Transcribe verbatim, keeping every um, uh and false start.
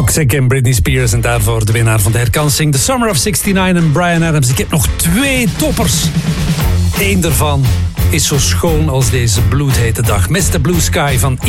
Toxic en Britney Spears en daarvoor de winnaar van de herkansing. The Summer of zesennegentig en Bryan Adams. Ik heb nog twee toppers. Eén daarvan is zo schoon als deze bloedhete dag. mister Blue Sky van